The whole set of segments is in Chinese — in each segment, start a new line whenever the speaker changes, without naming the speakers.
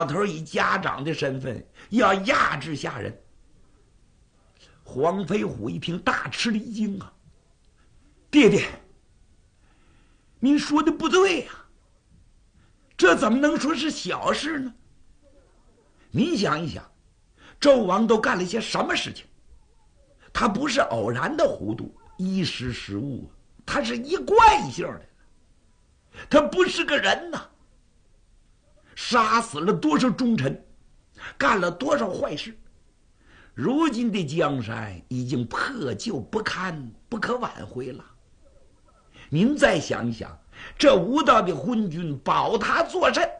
头以家长的身份要压制下人。黄飞虎一听，大吃了一惊啊！爹爹，您说的不对呀，这怎么能说是小事呢？您想一想，纣王都干了些什么事情？他不是偶然的糊涂，一时失误，他是一贯性的，他不是个人呐！杀死了多少忠臣，干了多少坏事，如今的江山已经破旧不堪，不可挽回了。您再想一想，这无道的昏君保他作甚？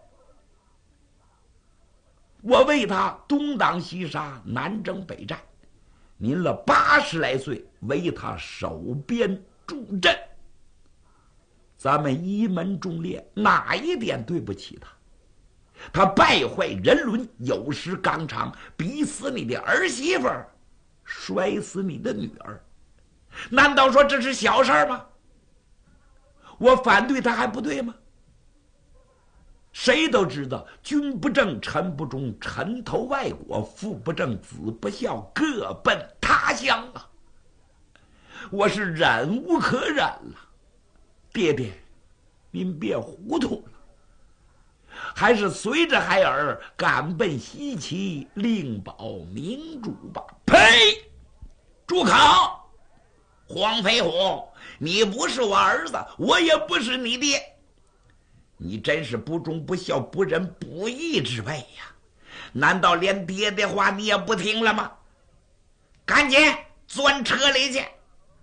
我为他东挡西杀，南征北战，您了80来岁，为他守边助阵，咱们一门忠烈，哪一点对不起他？他败坏人伦，有失纲常，逼死你的儿媳妇儿，摔死你的女儿，难道说这是小事吗？我反对他还不对吗？谁都知道，君不正，臣不忠，臣投外国，父不正，子不孝，各奔他乡啊！我是忍无可忍了。爹爹，您别糊涂了，还是随着孩儿赶奔西岐，另保明主吧。呸！住口！黄飞虎，你不是我儿子，我也不是你爹，你真是不忠不孝不仁不义之辈呀！难道连爹的话你也不听了吗？赶紧钻车里去！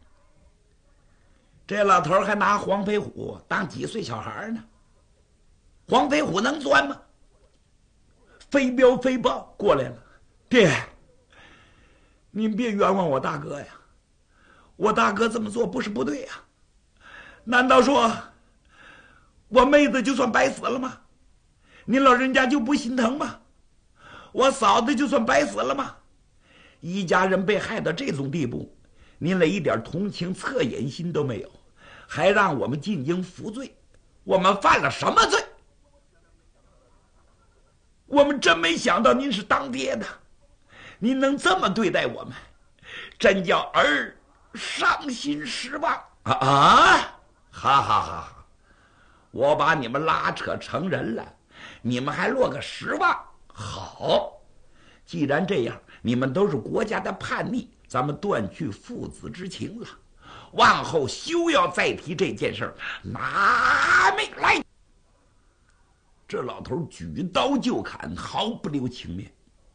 这老头还拿黄飞虎当几岁小孩呢？黄飞虎能钻吗？飞镖飞豹过来了，爹，您别冤枉我大哥呀！我大哥这么做不是不对呀？难道说我妹子就算白死了吗？您老人家就不心疼吗？我嫂子就算白死了吗？一家人被害到这种地步，您连一点同情恻隐心都没有，还让我们进京服罪，我们犯了什么罪？我们真没想到您是当爹的，您能这么对待我们，真叫儿伤心失望啊！哈哈哈！我把你们拉扯成人了，你们还落个失望？好，既然这样，你们都是国家的叛逆，咱们断去父子之情了，往后休要再提这件事儿，拿命来！这老头举刀就砍，毫不留情面。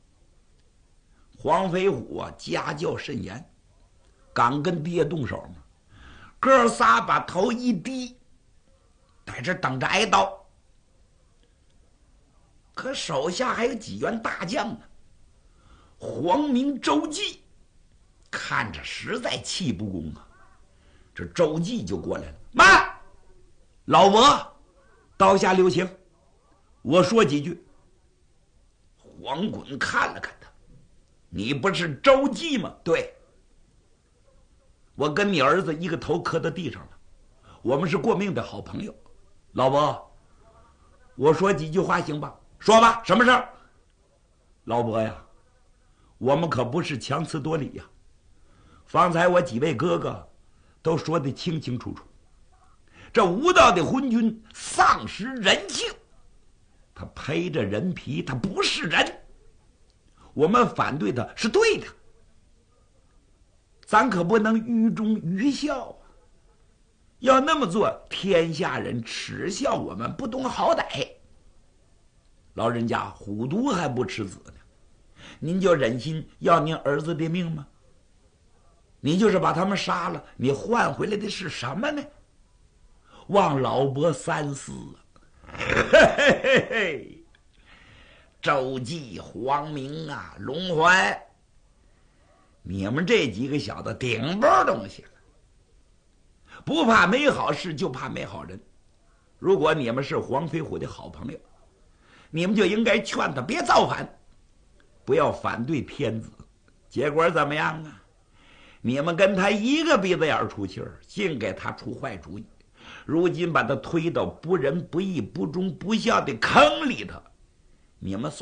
黄飞虎啊，家教甚严，刚跟爹动手嘛，哥仨把头一低，在这等着挨刀。可手下还有几员大将呢，黄明、周济看着实在气不公啊。这周济就过来了，慢，老伯，刀下留情，我说几句。黄衮看了看他，你不是周济吗？对，我跟你儿子一个头磕到地上了，我们是过命的好朋友。老伯，我说几句话行吧？说吧，什么事儿？老伯呀，我们可不是强词夺理呀。方才我几位哥哥都说得清清楚楚，这无道的昏君丧失人性，他披着人皮，他不是人。我们反对他是对的，咱可不能愚忠愚孝啊！要那么做，天下人耻笑我们不懂好歹。老人家虎毒还不吃子呢，您就忍心要您儿子的命吗？你就是把他们杀了，你换回来的是什么呢？望老伯三思啊！嘿嘿嘿，周济、黄明啊，龙环，你们这几个小子顶包东西了，不怕没好事，就怕没好人。如果你们是黄飞虎的好朋友，你们就应该劝他别造反，不要反对天子。结果怎么样啊？你们跟他一个鼻子眼出气儿，净给他出坏主意，如今把他推到不仁不义不忠不孝的坑里头， 你们